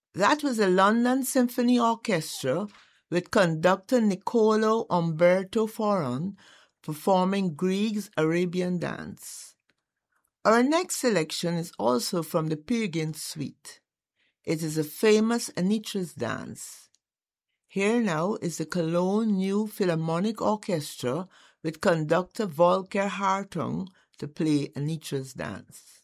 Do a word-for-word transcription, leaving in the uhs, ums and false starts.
That was the London Symphony Orchestra with conductor Niccolò Umberto Foron performing Grieg's Arabian Dance. Our next selection is also from the Peer Gynt Suite. It is a famous Anitra's dance. Here now is the Cologne New Philharmonic Orchestra with conductor Volker Hartung to play Anitra's dance.